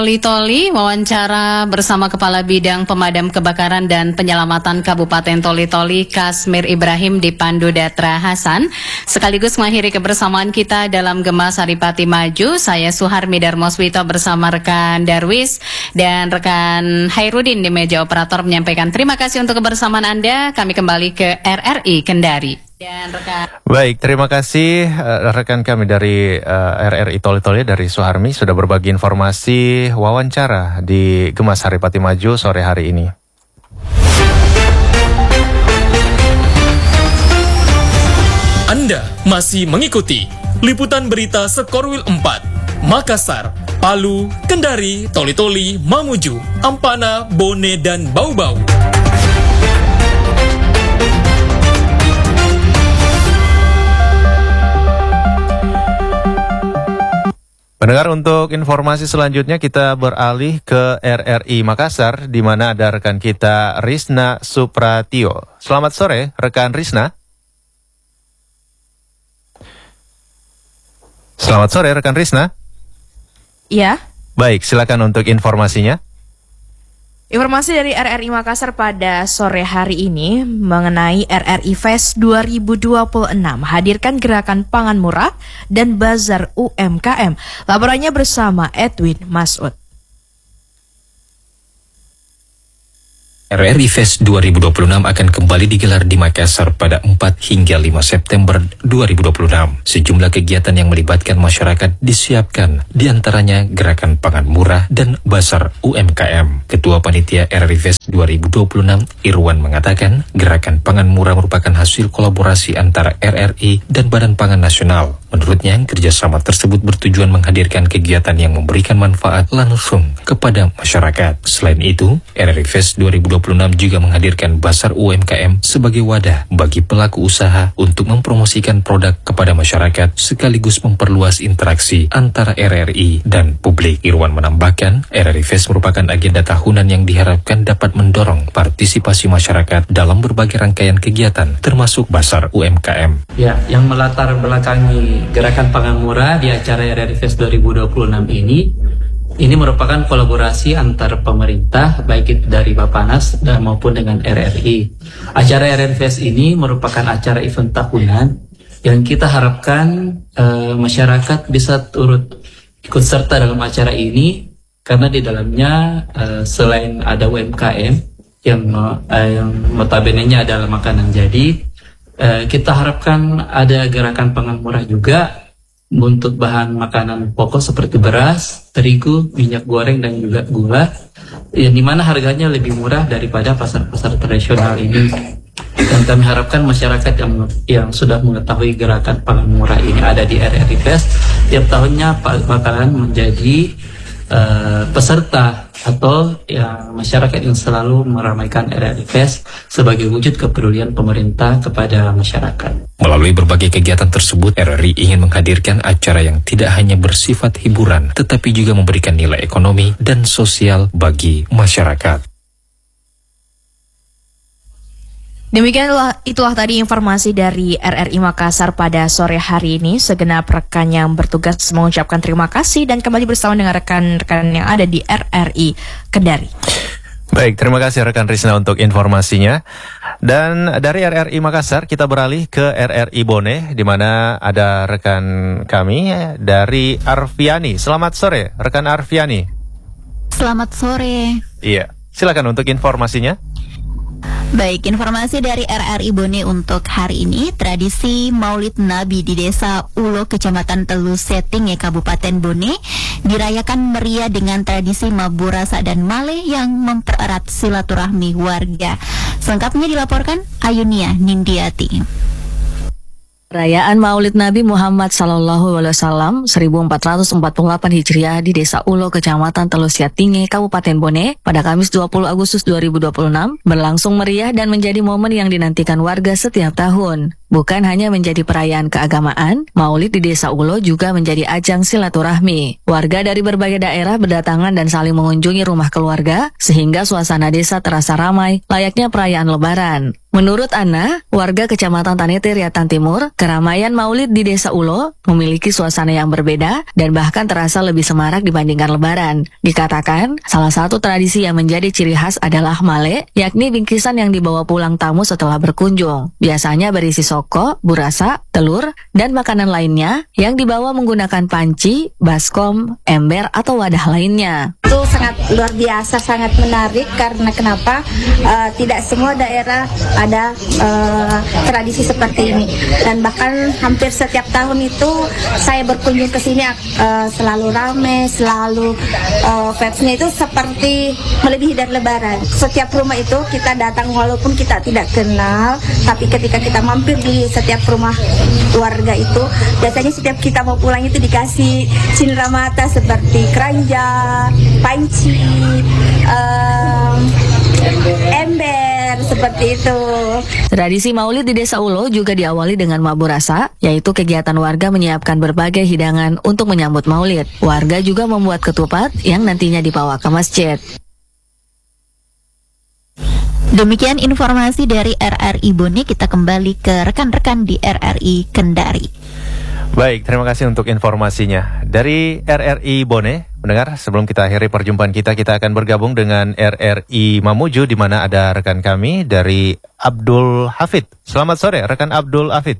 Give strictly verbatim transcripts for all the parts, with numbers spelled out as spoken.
Toli-Toli, wawancara bersama Kepala Bidang Pemadam Kebakaran dan Penyelamatan Kabupaten Toli-Toli, Kasmir Ibrahim dipandu Datra Hasan. Sekaligus mengakhiri kebersamaan kita dalam Gema Saripati Maju. Saya Suharmi Darmoswito bersama rekan Darwis dan rekan Hairudin di meja operator menyampaikan terima kasih untuk kebersamaan Anda. Kami kembali ke R R I Kendari. Dan rekan... Baik, terima kasih uh, rekan kami dari uh, R R I Toli-Toli dari Suharmi sudah berbagi informasi wawancara di Gema Saripati Maju sore hari ini. Anda masih mengikuti liputan berita Sekorwil empat, Makassar, Palu, Kendari, Toli-Toli, Mamuju, Ampana, Bone, dan Bau-Bau. Pendengar, untuk informasi selanjutnya kita beralih ke R R I Makassar, di mana ada rekan kita Risna Supratio. Selamat sore, rekan Risna. Selamat sore, rekan Risna. Iya. Baik, silakan untuk informasinya. Informasi dari R R I Makassar pada sore hari ini mengenai R R I Fest dua ribu dua puluh enam hadirkan gerakan pangan murah dan bazar U M K M. Laporannya bersama Edwin Masud. R R I Fest dua ribu dua puluh enam akan kembali digelar di Makassar pada empat hingga lima September dua ribu dua puluh enam. Sejumlah kegiatan yang melibatkan masyarakat disiapkan, diantaranya gerakan pangan murah dan bazar U M K M. Ketua Panitia R R I Fest dua ribu dua puluh enam, Irwan, mengatakan gerakan pangan murah merupakan hasil kolaborasi antara R R I dan Badan Pangan Nasional. Menurutnya, kerjasama tersebut bertujuan menghadirkan kegiatan yang memberikan manfaat langsung kepada masyarakat. Selain itu, R R I Fest dua ribu dua puluh enam juga menghadirkan Bazar U M K M sebagai wadah bagi pelaku usaha untuk mempromosikan produk kepada masyarakat sekaligus memperluas interaksi antara R R I dan publik. Irwan menambahkan, R R I Fest merupakan agenda tahunan yang diharapkan dapat mendorong partisipasi masyarakat dalam berbagai rangkaian kegiatan, termasuk Bazar U M K M. Ya, yang melatar belakangi gerakan pangan murah di acara R R I Fest dua ribu dua puluh enam ini Ini merupakan kolaborasi antar pemerintah, baik itu dari Bappenas dan maupun dengan R R I. Acara R R I Fest ini merupakan acara event tahunan yang kita harapkan uh, masyarakat bisa turut ikut serta dalam acara ini, karena di dalamnya uh, selain ada U M K M yang, uh, yang notabene-nya adalah makanan jadi, uh, kita harapkan ada gerakan pangan murah juga untuk bahan makanan pokok seperti beras, terigu, minyak goreng, dan juga gula, yang dimana harganya lebih murah daripada pasar-pasar tradisional ini. Dan kami harapkan masyarakat yang yang sudah mengetahui gerakan pangan murah ini ada di R R I Fest, tiap tahunnya bakalan menjadi uh, peserta atau ya, masyarakat yang selalu meramaikan R R I Fest sebagai wujud kepedulian pemerintah kepada masyarakat. Melalui berbagai kegiatan tersebut, R R I ingin menghadirkan acara yang tidak hanya bersifat hiburan, tetapi juga memberikan nilai ekonomi dan sosial bagi masyarakat. Demikianlah, itulah tadi informasi dari R R I Makassar pada sore hari ini. Segenap rekan yang bertugas mengucapkan terima kasih dan kembali bersama dengan rekan-rekan yang ada di R R I Kendari. Baik, terima kasih rekan Risna untuk informasinya. Dan dari R R I Makassar kita beralih ke R R I Bone, di mana ada rekan kami dari Arfiani. Selamat sore, rekan Arfiani. Selamat sore. Iya, silakan untuk informasinya. Baik, informasi dari R R I Bone untuk hari ini. Tradisi Maulid Nabi di Desa Ulo, Kecamatan Telu Seting, Kabupaten Bone dirayakan meriah dengan tradisi mabur rasa dan male yang mempererat silaturahmi warga. Selengkapnya dilaporkan Ayunia Nindiati. Perayaan Maulid Nabi Muhammad Sallallahu Alaihi Wasallam seribu empat ratus empat puluh delapan Hijriah di Desa Ulo, Kecamatan Telu Seting, Kabupaten Bone pada Kamis dua puluh Agustus dua ribu dua puluh enam berlangsung meriah dan menjadi momen yang dinantikan warga setiap tahun. Bukan hanya menjadi perayaan keagamaan, Maulid di Desa Ulo juga menjadi ajang silaturahmi. Warga dari berbagai daerah berdatangan dan saling mengunjungi rumah keluarga, sehingga suasana desa terasa ramai, layaknya perayaan Lebaran. Menurut Ana, warga Kecamatan Tanete Riatan Timur, keramaian Maulid di Desa Ulo memiliki suasana yang berbeda dan bahkan terasa lebih semarak dibandingkan Lebaran. Dikatakan, salah satu tradisi yang menjadi ciri khas adalah male, yakni bingkisan yang dibawa pulang tamu setelah berkunjung. Biasanya berisi soko, burasa, telur, dan makanan lainnya yang dibawa menggunakan panci, baskom, ember, atau wadah lainnya. Itu sangat luar biasa, sangat menarik karena kenapa uh, tidak semua daerah ada uh, tradisi seperti ini, dan bahkan hampir setiap tahun itu saya berkunjung ke sini uh, selalu ramai, selalu uh, vibes-nya itu seperti melebihi dari Lebaran. Setiap rumah itu kita datang walaupun kita tidak kenal, tapi ketika kita mampir di setiap rumah warga itu, biasanya setiap kita mau pulang itu dikasih cindera mata seperti keranjang, panci, um, ember, seperti itu. Tradisi Maulid di Desa Ulo juga diawali dengan mabur rasa, yaitu kegiatan warga menyiapkan berbagai hidangan untuk menyambut Maulid. Warga juga membuat ketupat yang nantinya dibawa ke masjid. Demikian informasi dari R R I Bone, kita kembali ke rekan-rekan di R R I Kendari. Baik, terima kasih untuk informasinya. Dari R R I Bone, mendengar, sebelum kita akhiri perjumpaan kita, kita akan bergabung dengan R R I Mamuju, di mana ada rekan kami dari Abdul Hafid. Selamat sore, rekan Abdul Hafid.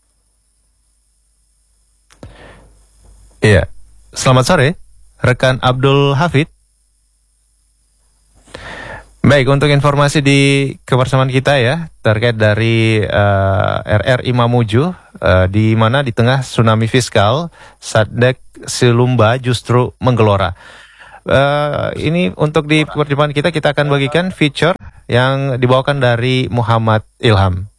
Iya, selamat sore, rekan Abdul Hafid. Baik, untuk informasi di kebersamaan kita ya, terkait dari uh, R R I Mamuju, uh, di mana di tengah tsunami fiskal, Sandek Silumba justru menggelora. Uh, ini untuk di perjumpaan kita, kita akan bagikan feature yang dibawakan dari Muhammad Ilham.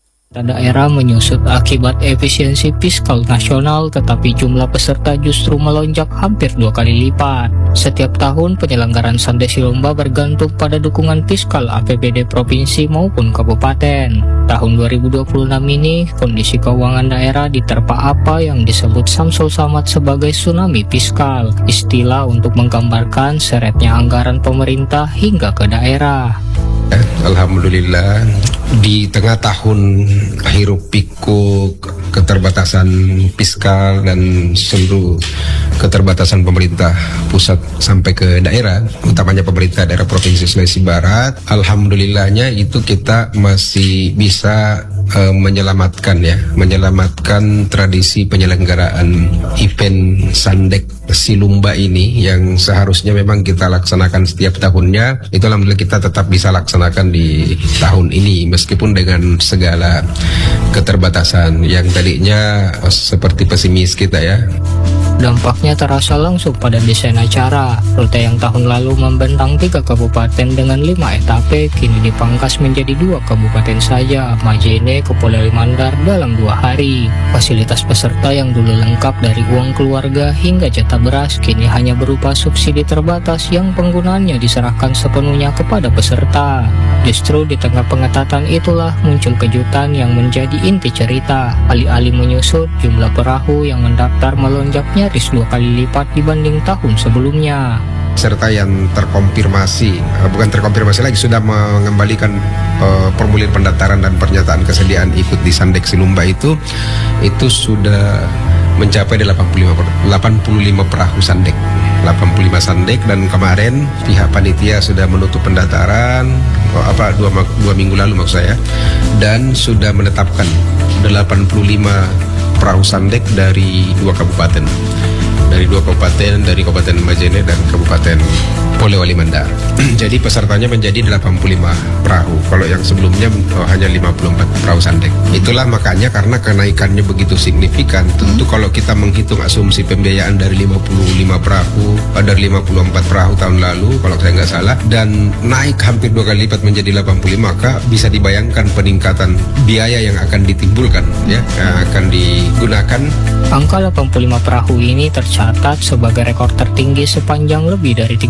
Daerah menyusut akibat efisiensi fiskal nasional, tetapi jumlah peserta justru melonjak hampir dua kali lipat. Setiap tahun penyelenggaraan Sandek Silumba bergantung pada dukungan fiskal A P B D provinsi maupun kabupaten. Tahun dua ribu dua puluh enam ini, kondisi keuangan daerah diterpa apa yang disebut Samsul Samad sebagai tsunami fiskal, istilah untuk menggambarkan seretnya anggaran pemerintah hingga ke daerah. Alhamdulillah, di tengah tahun hiruk pikuk, keterbatasan fiskal dan seluruh keterbatasan pemerintah pusat sampai ke daerah, utamanya pemerintah daerah Provinsi Sulawesi Barat, alhamdulillahnya itu kita masih bisa uh, menyelamatkan ya, menyelamatkan tradisi penyelenggaraan event Sandek Silumba ini yang seharusnya memang kita laksanakan setiap tahunnya. Itu alhamdulillah kita tetap bisa laksanakan di tahun ini meskipun dengan segala keterbatasan yang tadinya seperti pesimis kita ya. Dampaknya terasa langsung pada desain acara. Rute yang tahun lalu membentang tiga kabupaten dengan lima etape kini dipangkas menjadi dua kabupaten saja, Majene, Kepulauan Mandar, dalam dua hari. Fasilitas peserta yang dulu lengkap dari uang keluarga hingga jatah beras kini hanya berupa subsidi terbatas yang penggunaannya diserahkan sepenuhnya kepada peserta. Justru di tengah pengetatan itulah muncul kejutan yang menjadi inti cerita. Alih-alih menyusut, jumlah perahu yang mendaftar melonjaknya nyaris dua kali lipat dibanding tahun sebelumnya. Serta yang terkonfirmasi, bukan terkonfirmasi lagi, sudah mengembalikan uh, formulir pendaftaran dan pernyataan kesediaan ikut di Sandek Silumba itu, itu sudah mencapai delapan puluh lima perahu Sandek, delapan puluh lima Sandek, dan kemarin pihak panitia sudah menutup pendaftaran, oh, apa dua, dua minggu lalu maksud saya, dan sudah menetapkan delapan puluh lima perahu Sandek dari dua kabupaten, dari dua kabupaten, dari Kabupaten Majene dan Kabupaten Polewali Mandar. Jadi pesertanya menjadi delapan puluh lima perahu. Kalau yang sebelumnya oh, hanya lima puluh empat perahu Sandek. Itulah makanya karena kenaikannya begitu signifikan. Tentu kalau kita menghitung asumsi pembiayaan dari lima puluh lima perahu, dari lima puluh empat perahu tahun lalu, kalau saya nggak salah, dan naik hampir dua kali lipat menjadi delapan puluh lima, maka bisa dibayangkan peningkatan biaya yang akan ditimbulkan, ya, yang akan digunakan. Angka delapan puluh lima perahu ini tercatat sebagai rekor tertinggi sepanjang lebih dari tiga puluh tahun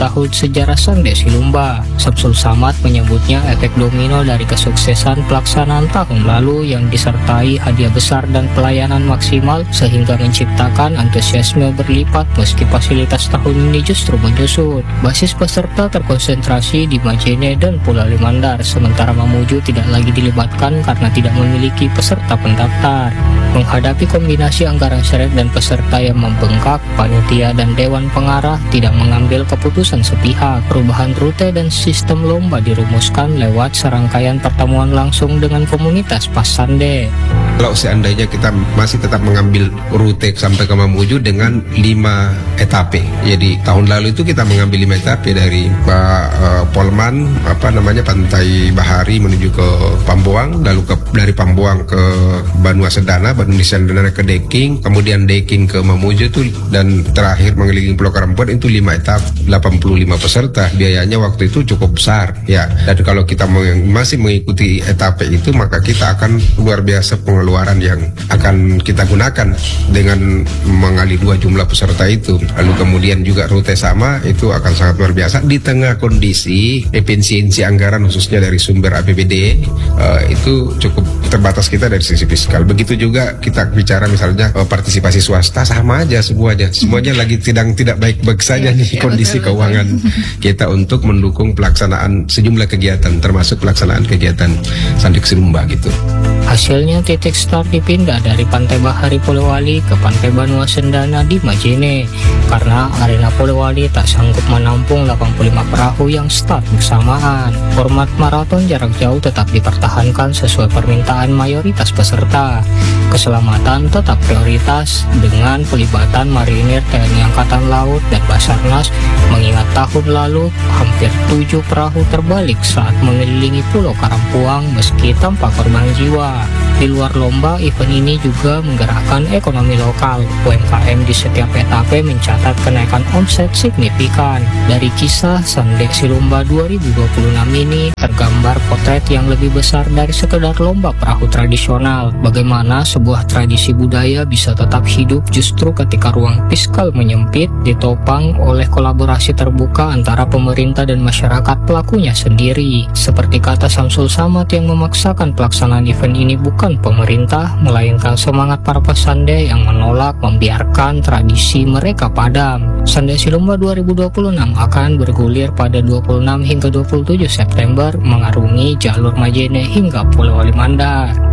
tahun sejarah Sande Silumba. Samsul Samad menyebutnya efek domino dari kesuksesan pelaksanaan tahun lalu yang disertai hadiah besar dan pelayanan maksimal sehingga menciptakan antusiasme berlipat meski fasilitas tahun ini justru menyusut. Basis peserta terkonsentrasi di Majene dan Pulau Limandar, sementara Mamuju tidak lagi dilibatkan karena tidak memiliki peserta pendaftar. Menghadapi kombinasi anggaran seret dan peserta yang membengkak, panitia dan dewan pengarah tidak mengambil keputusan sepihak. Perubahan rute dan sistem lomba dirumuskan lewat serangkaian pertemuan langsung dengan komunitas Pasande. Kalau seandainya kita masih tetap mengambil rute sampai ke Mamuju dengan lima etape. Jadi tahun lalu itu kita mengambil lima etape dari Pak uh, Polman, apa namanya Pantai Bahari menuju ke Pambuang, lalu ke, dari Pambuang ke Banua Sedana, Banua Sedana ke Deking, kemudian Deking ke Mamuju itu, dan terakhir mengelilingi Pulau Karampuan itu lima etap, delapan puluh lima peserta. Biayanya waktu itu cukup besar ya. Dan kalau kita meng masih mengikuti etape itu, maka kita akan luar biasa pengeluaran yang akan kita gunakan dengan mengali dua jumlah peserta itu. Lalu kemudian juga rute sama, itu akan sangat luar biasa di tengah kondisi efisiensi anggaran khususnya dari sumber A P B D uh, itu cukup terbatas kita dari sisi fiskal. Begitu juga kita bicara misalnya uh, partisipasi swasta, sama aja semuanya. Semuanya lagi sedang tidak baik-baik saja nih kondisi keuangan kita untuk mendukung pelaksanaan sejumlah kegiatan termasuk pelaksanaan kegiatan Sandek Silumba gitu. Hasilnya titik start dipindah dari Pantai Bahari Polewali ke Pantai Banua Sendana di Majene karena arena Polewali tak sanggup menampung delapan puluh lima perahu yang start bersamaan. Format maraton jarak jauh tetap dipertahankan sesuai permintaan mayoritas peserta. Keselamatan tetap prioritas dengan pelibatan marinir T N I Angkatan Laut dan Basarnas, mengingat tahun lalu hampir tujuh perahu terbalik saat mengelilingi Pulau Karampuang meski tanpa korban jiwa. Di luar lomba, event ini juga menggerakkan ekonomi lokal. U M K M di setiap etape mencatat kenaikan omset signifikan. Dari kisah Sandek Silumba dua ribu dua puluh enam ini tergambar potret yang lebih besar dari sekedar lomba perahu tradisional. Bagaimana sebuah tradisi budaya bisa tetap hidup justru ketika ruang fiskal menyempit, ditopang oleh kolaborasi terbuka antara pemerintah dan masyarakat pelakunya sendiri. Seperti kata Samsul Samad yang memaksakan pelaksanaan event ini bukan pemerintah, melainkan semangat para pesande yang menolak membiarkan tradisi mereka padam. Sande Silumba dua ribu dua puluh enam akan bergulir pada dua puluh enam hingga dua puluh tujuh September mengarungi jalur Majene hingga Pulau Limandar.